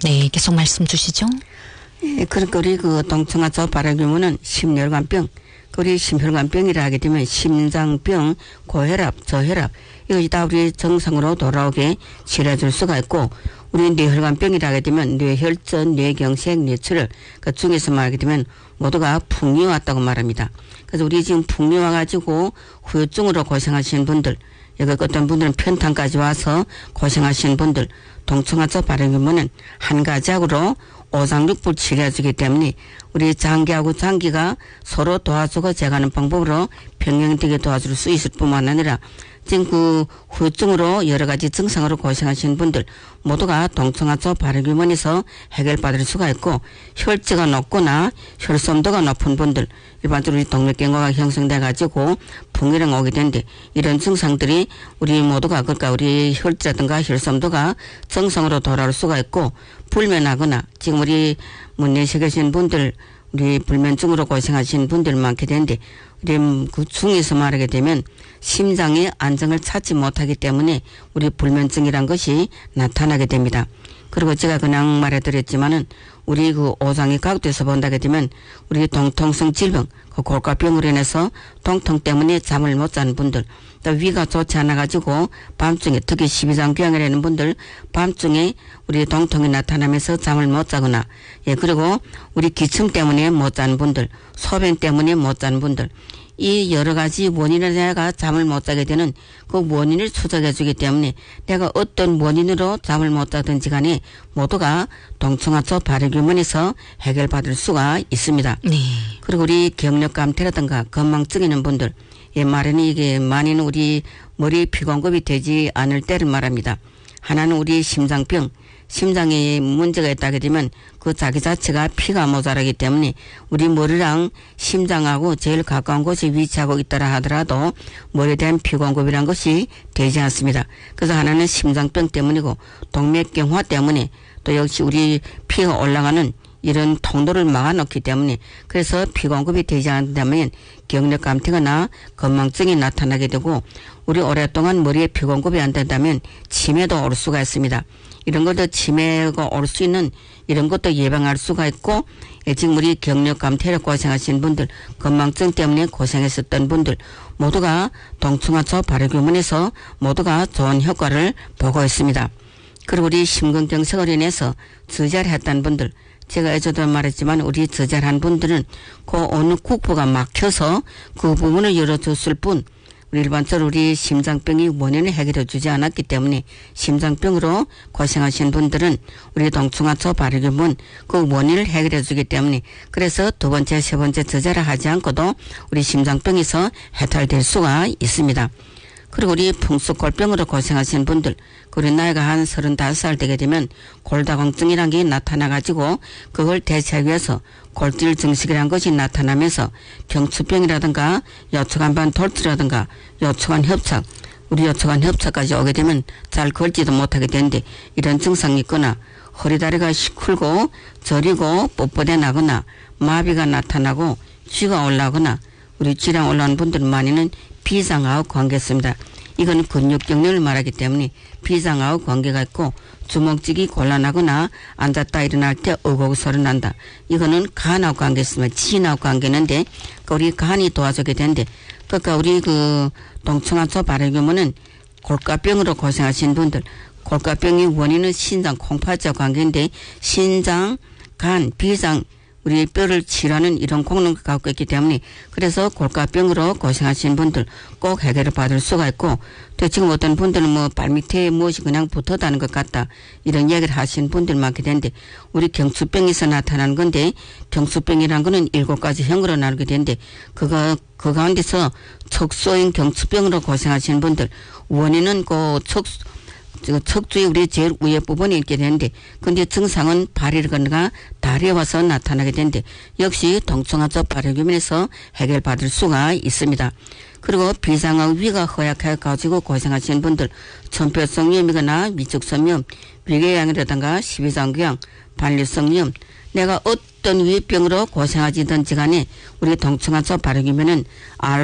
네, 계속 말씀 주시죠. 예, 그러니까 우리 그 동청아초 발화규모는 심혈관병, 우리 심혈관병이라 하게 되면 심장병, 고혈압, 저혈압 이것이 다 우리 정상으로 돌아오게 치료해줄 수가 있고, 우리 뇌혈관병이라 하게 되면 뇌혈전, 뇌경색, 뇌출혈 그 중에서 말하게 되면 모두가 풍이 왔다고 말합니다. 그래서 우리 지금 풍이 와가지고 후유증으로 고생하시는 분들, 여기 어떤 분들은 편탕까지 와서 고생하시는 분들, 동청아초 발화규모는 한 가지약으로 오장육부를 치료해주기 때문에 우리 장기하고 장기가 서로 도와주고 제가하는 방법으로 병행되게 도와줄 수 있을 뿐만 아니라 지금 그 후유증으로 여러 가지 증상으로 고생하시는 분들 모두가 동청아초 발화규모에서 해결받을 수가 있고, 혈脂가 높거나 혈섬도가 높은 분들, 일반적으로 동맥경화가 형성돼 가지고 풍이랑 오게 되는데 이런 증상들이 우리 모두가 그러니까 우리 혈脂라든가 혈섬도가 정상으로 돌아올 수가 있고, 불면하거나 지금 우리 내시에 계신 분들 우리 불면증으로 고생하시는 분들 많게 되는데 우리 그 중에서 말하게 되면 심장의 안정을 찾지 못하기 때문에 우리 불면증이란 것이 나타나게 됩니다. 그리고 제가 그냥 말해드렸지만은 우리 그 오장의 각도에서 본다게 되면 우리 동통성 질병, 그 골가병으로 인해서 통통 때문에 잠을 못 자는 분들, 또 위가 좋지 않아 가지고 밤중에 특히 십이장병이라는 분들 밤중에 우리 동통이 나타나면서 잠을 못 자거나, 예, 그리고 우리 기침 때문에 못 자는 분들, 소변 때문에 못 자는 분들, 이 여러 가지 원인을 내가 잠을 못 자게 되는 그 원인을 추적해 주기 때문에 내가 어떤 원인으로 잠을 못 자든지 간에 모두가 동청아초 발화규모에서 해결받을 수가 있습니다. 네. 그리고 우리 경력감퇴라든가 건망증 있는 분들, 예, 말에는 이게 많이는 우리 머리 피공급이 되지 않을 때를 말합니다. 하나는 우리 심장병, 심장에 문제가 있다게 되면 그 자기 자체가 피가 모자라기 때문에 우리 머리랑 심장하고 제일 가까운 곳에 위치하고 있더라 하더라도 머리에 대한 피 공급이란 것이 되지 않습니다. 그래서 하나는 심장병 때문이고 동맥경화 때문에 또 역시 우리 피가 올라가는 이런 통로를 막아놓기 때문에 그래서 피 공급이 되지 않는다면 경력 감퇴거나 건망증이 나타나게 되고, 우리 오랫동안 머리에 피 공급이 안 된다면 치매도 올 수가 있습니다. 이런 것도 치매가 올 수 있는 이런 것도 예방할 수가 있고, 지금 우리 경력 감퇴로 고생하시는 분들, 건망증 때문에 고생했었던 분들 모두가 동청아초 발화규모에서 모두가 좋은 효과를 보고 있습니다. 그리고 우리 심근경색으로 인해서 저자를 했던 분들, 제가 어제도 말했지만 우리 저자한 분들은 그 어느 국부가 막혀서 그 부분을 열어줬을 뿐 우리 일반적으로 우리 심장병이 원인을 해결해 주지 않았기 때문에 심장병으로 고생하시는 분들은 우리 동청아초 발화규모 그 원인을 해결해 주기 때문에 그래서 두 번째, 세 번째 저자를 하지 않고도 우리 심장병에서 해탈될 수가 있습니다. 그리고 우리 풍수골병으로 고생하시는 분들, 우리 나이가 한 35살 되게 되면 골다공증이라는 게 나타나가지고 그걸 대체하기 위해서 골질 증식이라는 것이 나타나면서 경추병이라든가 요추간반 돌출이라든가 요추간 협착, 우리 요추간 협착까지 오게 되면 잘 걷지도 못하게 되는데 이런 증상이 있거나 허리다리가 시큰고 저리고 뻣뻣해 나거나 마비가 나타나고 쥐가 올라오거나 우리 쥐랑 올라오는 분들은 많이는 비장하고 관계가 있습니다. 이건 근육경련을 말하기 때문에 비장하고 관계가 있고 주먹쥐기 곤란하거나 앉았다 일어날 때 어고고 소리 난다. 이거는 간하고 관계 있습니다. 지인하고 관계는데 우리 간이 도와주게 되는데, 그러니까 우리 그 동청아초 발화규모는 골가병으로 고생하시는 분들, 골가병의 원인은 신장 콩팥과 관계인데 신장, 간, 비장 우리 뼈를 치료하는 이런功能을 갖고 있기 때문에 그래서 골가병으로 고생하시는 분들 꼭 해결을 받을 수가 있고, 또 지금 어떤 분들은 뭐 발밑에 무엇이 그냥 붙었다는 것 같다 이런 얘기를 하시는 분들 많게 되는데 우리 경추병에서 나타나는 건데 경추병이라는 거는 7가지 형으로 나누게 되는데 그 가운데서 척수인 경추병으로 고생하시는 분들 원인은 그 척추의 우리 제일 위에 부분에 있게 되는데 근데 증상은 발이거나 다리에 와서 나타나게 되는데 역시 동청아초 발화규모에서 해결받을 수가 있습니다. 그리고 비장하고 위가 허약해 가지고 고생하시는 분들 천표성염이거나 위축성염, 위궤양이라든가 십이장궤양, 반려성염 내가 어떤 위병으로 고생하지든지 간에 우리 동청아초 발화규모는